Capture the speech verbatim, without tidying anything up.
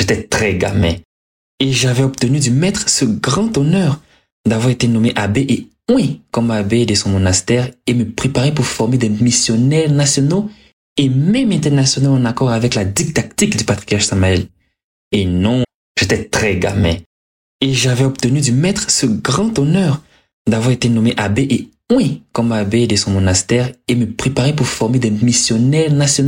j'étais très gamin. Et j'avais obtenu du maître ce grand honneur d'avoir été nommé abbé et oui, comme abbé de son monastère et me préparer pour former des missionnaires nationaux et même internationaux en accord avec la didactique du patriarche Samaël. Et non, j'étais très gamin. Et j'avais obtenu du maître ce grand honneur d'avoir été nommé abbé et oui, comme abbé de son monastère et me préparer pour former des missionnaires nationaux